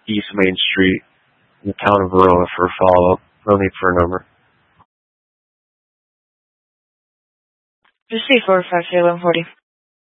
East Main Street in the town of Verona for a follow-up. No need for a number. Proceed for 53140.